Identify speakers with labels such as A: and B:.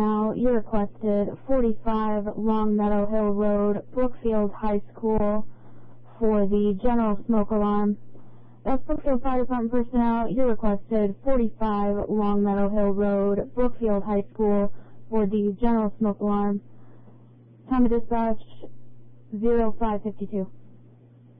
A: Now, you requested 45 Longmeadow Hill Road, Brookfield High School for the general smoke alarm. That's Brookfield Fire Department personnel. You requested 45 Longmeadow Hill Road, Brookfield High School for the general smoke alarm. Time of dispatch 0552.